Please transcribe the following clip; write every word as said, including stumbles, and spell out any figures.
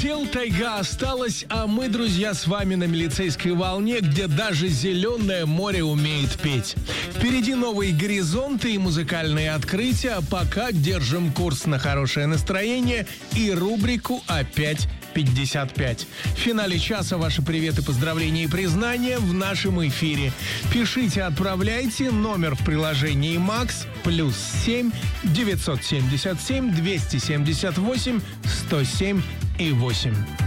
Пел тайга осталась, а мы, друзья, с вами на милицейской волне, где даже зеленое море умеет петь. Впереди новые горизонты и музыкальные открытия, а пока держим курс на хорошее настроение и рубрику «Опять пятьдесят пять». В финале часа ваши приветы, поздравления и признания в нашем эфире. Пишите, отправляйте. Номер в приложении «Макс» плюс семь девятьсот семьдесят семь двести семьдесят восемь сто семь и восемь.